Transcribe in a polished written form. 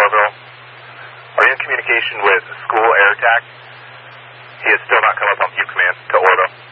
Orville. Are you in communication with School Air Attack? He has still not come up on View Command to Orville.